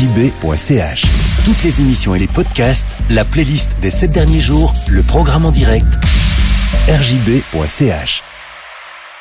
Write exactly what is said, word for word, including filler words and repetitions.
j b point c h. Toutes les émissions et les podcasts, la playlist des sept derniers jours, le programme en direct, r j b point c h.